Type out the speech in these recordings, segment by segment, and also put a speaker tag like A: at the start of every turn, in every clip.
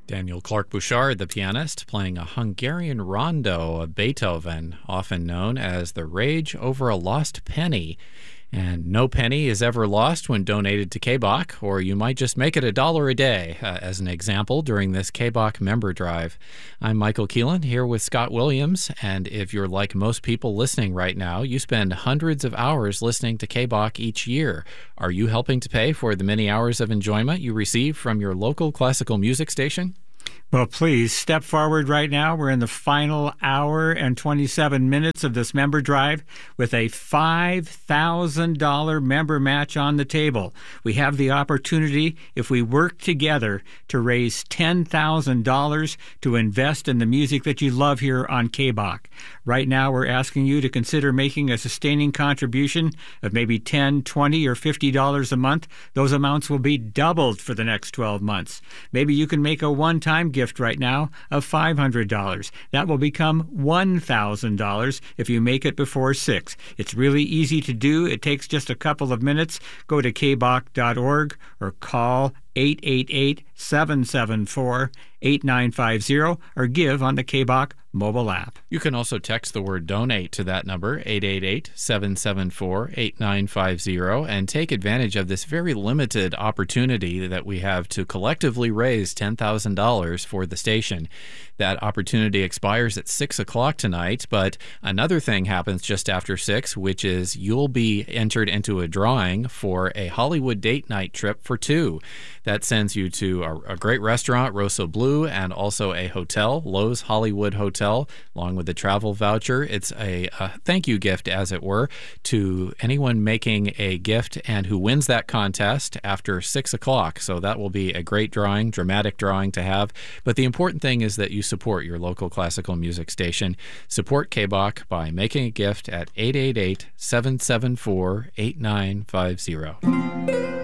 A: Daniel Clark Bouchard, the pianist, playing a Hungarian rondo of Beethoven, often known as The Rage Over a Lost Penny. And no penny is ever lost when donated to KBOC, or you might just make it $1 a day, as an example, during this KBOC member drive. I'm Michael Keelan, here with Scott Williams, and if you're like most people listening right now, you spend hundreds of hours listening to KBOC each year. Are you helping to pay for the many hours of enjoyment you receive from your local classical music station?
B: Well, please step forward right now. We're in the final hour and 27 minutes of this member drive with a $5,000 member match on the table. We have the opportunity, if we work together, to raise $10,000 to invest in the music that you love here on KBOC. Right now, we're asking you to consider making a sustaining contribution of maybe $10, $20, or $50 a month. Those amounts will be doubled for the next 12 months. Maybe you can make a one-time gift right now of $500. That will become $1,000 if you make it before 6. It's really easy to do. It takes just a couple of minutes. Go to kbok.org or call 888-774-8950 or give on the KBOC mobile app.
A: You can also text the word donate to that number, 888-774-8950, and take advantage of this very limited opportunity that we have to collectively raise $10,000 for the station. That opportunity expires at 6 o'clock tonight, but another thing happens just after 6, which is you'll be entered into a drawing for a Hollywood date night trip for two. That sends you to a great restaurant, Rosso Blue, and also a hotel, Lowe's Hollywood Hotel, along with a travel voucher. It's a thank you gift, as it were, to anyone making a gift and who wins that contest after 6 o'clock. So that will be a great drawing, dramatic drawing to have. But the important thing is that you support your local classical music station. Support KBOC by making a gift at 888-774-8950.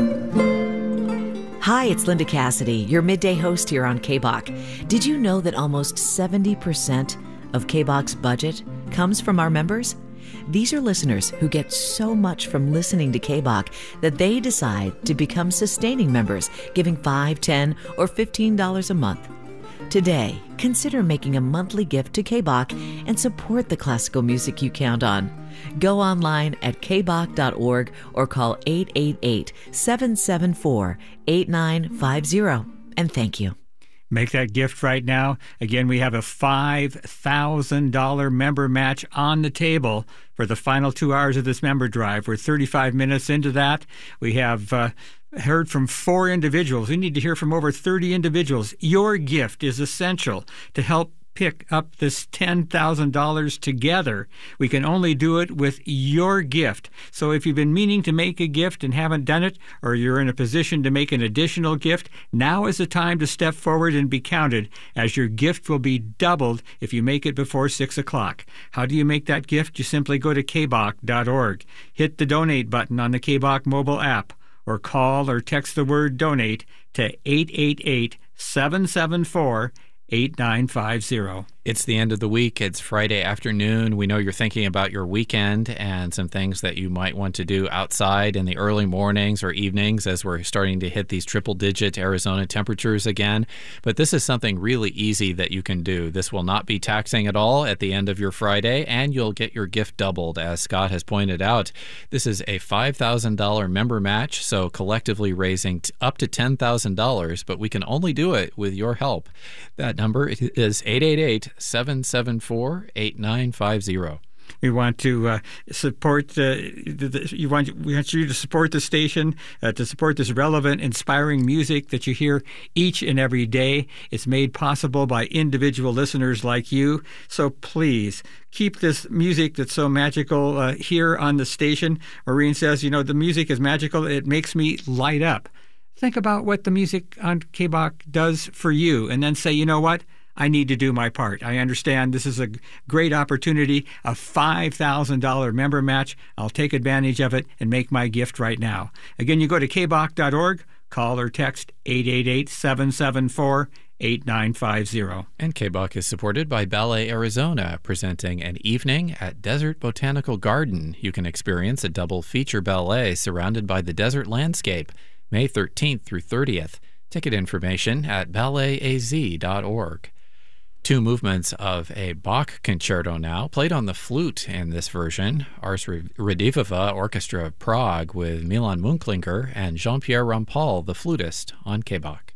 C: Hi, it's Linda Cassidy, your midday host here on KBOC. Did you know that almost 70% of KBOC's budget comes from our members? These are listeners who get so much from listening to KBOC that they decide to become sustaining members, giving $5, $10, or $15 a month. Today, consider making a monthly gift to KBOC and support the classical music you count on. Go online at kbok.org or call 888-774-8950. And thank you.
B: Make that gift right now. Again, we have a $5,000 member match on the table for the final 2 hours of this member drive. We're 35 minutes into that. We have heard from 4 individuals. We need to hear from over 30 individuals. Your gift is essential to help pick up this $10,000 together. We can only do it with your gift. So if you've been meaning to make a gift and haven't done it, or you're in a position to make an additional gift, now is the time to step forward and be counted, as your gift will be doubled if you make it before 6 o'clock. How do you make that gift? You simply go to kbok.org, hit the donate button on the KBOC mobile app, or call or text the word donate to 888-774-8950.
A: It's the end of the week. It's Friday afternoon. We know you're thinking about your weekend and some things that you might want to do outside in the early mornings or evenings as we're starting to hit these triple-digit Arizona temperatures again. But this is something really easy that you can do. This will not be taxing at all at the end of your Friday, and you'll get your gift doubled, as Scott has pointed out. This is a $5,000 member match, so collectively raising up to $10,000, but we can only do it with your help. That number is 888-774-8950.
B: We want to support. We want you to support the station, to support this relevant, inspiring music that you hear each and every day. It's made possible by individual listeners like you. So please keep this music that's so magical here on the station. Maureen says, the music is magical. It makes me light up. Think about what the music on KBOC does for you, and then say, you know what? I need to do my part. I understand this is a great opportunity, a $5,000 member match. I'll take advantage of it and make my gift right now. Again, you go to kbok.org, call or text 888-774-8950.
A: And KBOC is supported by Ballet Arizona, presenting an evening at Desert Botanical Garden. You can experience a double feature ballet surrounded by the desert landscape, May 13th through 30th. Ticket information at balletaz.org. Two movements of a Bach concerto now, played on the flute in this version. Ars Rediviva Orchestra of Prague with Milan Munklinger and Jean-Pierre Rampal, the flutist, on KBach.